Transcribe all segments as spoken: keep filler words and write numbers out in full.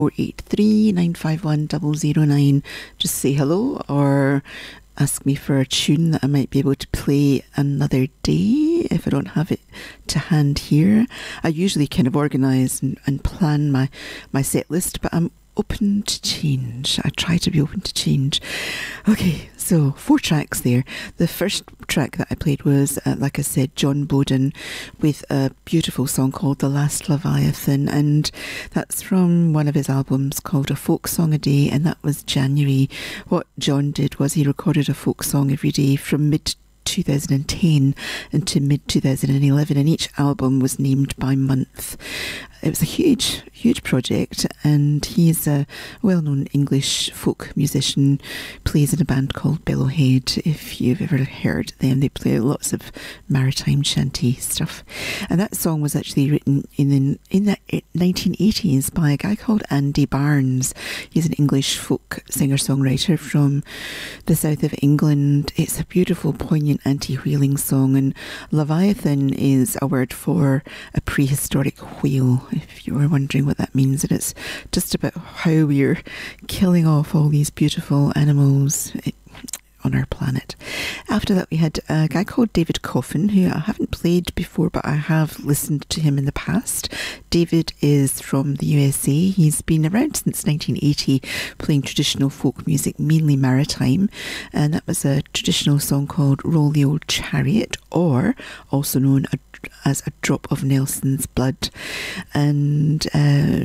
four eight three, nine five one, zero zero nine. Just say hello or ask me for a tune that I might be able to play another day if I don't have it to hand here. I usually kind of organise and, and plan my, my set list, but I'm open to change. I try to be open to change. Okay, so four tracks there. The first track that I played was, uh, like I said, Jon Boden with a beautiful song called The Last Leviathan, and that's from one of his albums called A Folk Song a Day, and that was January. What Jon did was he recorded a folk song every day from mid two thousand ten into mid two thousand eleven, and each album was named by month. It was a huge, huge project, and he's a well-known English folk musician, plays in a band called Bellowhead. If you've ever heard them, they play lots of maritime shanty stuff. And that song was actually written in the, in the nineteen eighties by a guy called Andy Barnes. He's an English folk singer-songwriter from the south of England. It's a beautiful, poignant anti-whaling song, and Leviathan is a word for a prehistoric whale, if you were wondering what that means. And it's just about how we're killing off all these beautiful animals on our planet. After that, we had a guy called David Coffin, who I haven't played before, but I have listened to him in the past. David is from the U S A. He's been around since nineteen eighty, playing traditional folk music, mainly maritime, and that was a traditional song called Roll the Old Chariot, or also known as A Drop of Nelson's Blood. And uh,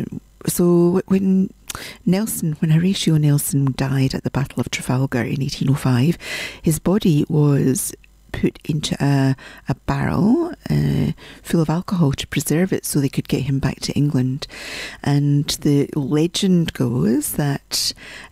so when Nelson, when Horatio Nelson died at the Battle of Trafalgar in eighteen oh five, his body was put into a, a barrel uh, full of alcohol to preserve it so they could get him back to England. And the legend goes that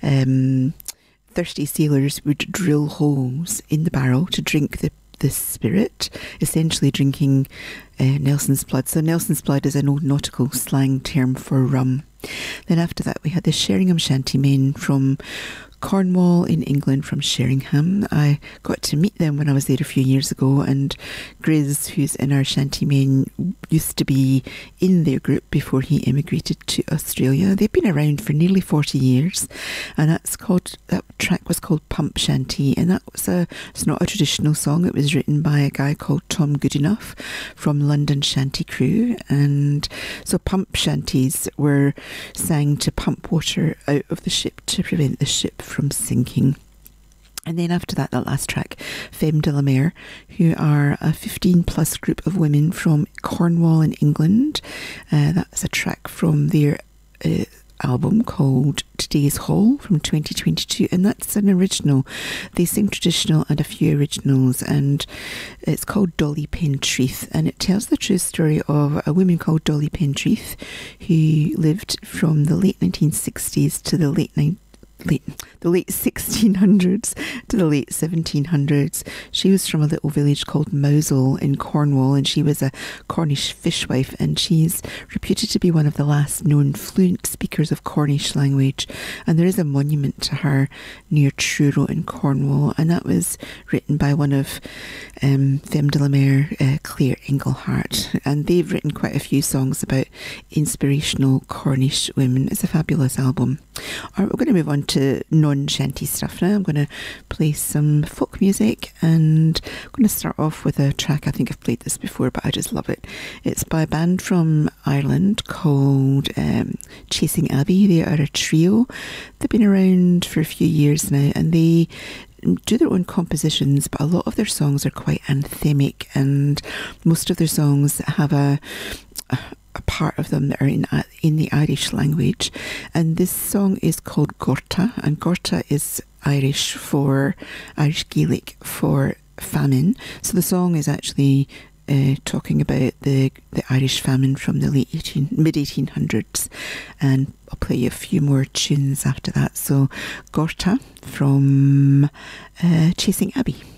um, thirsty sailors would drill holes in the barrel to drink the the spirit, essentially drinking uh, Nelson's blood. So Nelson's blood is an old nautical slang term for rum. Then after that, we had the Sheringham Shantymen from Cornwall in England, from Sheringham. I got to meet them when I was there a few years ago, and Grizz, who's in our Shantymen, used to be in their group before he emigrated to Australia. They've been around for nearly forty years, and that's called, that track was called Pump Shanty, and that was a, it's not a traditional song. It was written by a guy called Tom Goodenough from London Shanty Crew, and so pump shanties were sang to pump water out of the ship to prevent the ship from sinking. And then after that, that last track, Femme de la Mer, who are a fifteen plus group of women from Cornwall in England. Uh, that's a track from their uh, album called Today's Hall from twenty twenty-two, and that's an original. They sing traditional and a few originals, and it's called Dolly Pentreath, and it tells the true story of a woman called Dolly Pentreath who lived from the late nineteen sixties to the late nineteen Late, the late sixteen hundreds to the late seventeen hundreds. She was from a little village called Mousehole in Cornwall, and she was a Cornish fishwife, and she's reputed to be one of the last known fluent speakers of Cornish language. And there is a monument to her near Truro in Cornwall, and that was written by one of um, Femme de la Mer, uh, Claire Engelhardt, and they've written quite a few songs about inspirational Cornish women. It's a fabulous album. Alright, we're going to move on to non-shanty stuff now. I'm going to play some folk music, and I'm going to start off with a track. I think I've played this before, but I just love it. It's by a band from Ireland called um, Chasing Abbey. They are a trio. They've been around for a few years now, and they do their own compositions, but a lot of their songs are quite anthemic, and most of their songs have a, a a part of them that are in in the Irish language. And this song is called Gorta, and Gorta is Irish for Irish Gaelic for famine. So the song is actually uh, talking about the the Irish famine from the late eighteen mid eighteen hundreds, and I'll play you a few more tunes after that. So Gorta from uh, Chasing Abbey.